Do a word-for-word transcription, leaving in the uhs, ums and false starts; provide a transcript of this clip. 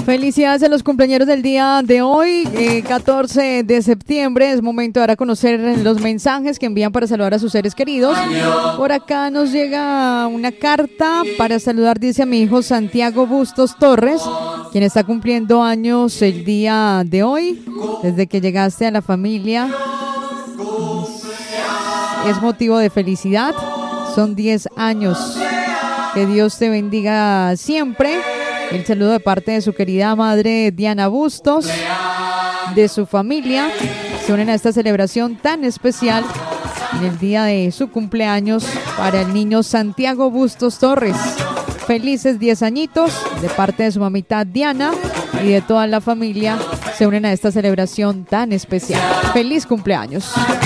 Felicidades a los cumpleaños del día de hoy, eh, catorce de septiembre. Es momento de dar a conocer los mensajes que envían para saludar a sus seres queridos. Por acá nos llega una carta para saludar, dice a mi hijo Santiago Bustos Torres, quien está cumpliendo años el día de hoy. Desde que llegaste a la familia es motivo de felicidad. Son diez años. Que Dios te bendiga siempre. El saludo de parte de su querida madre Diana Bustos, de su familia. Se unen a esta celebración tan especial en el día de su cumpleaños para el niño Santiago Bustos Torres. Felices diez añitos de parte de su mamita Diana y de toda la familia. Se unen a esta celebración tan especial. ¡Feliz cumpleaños!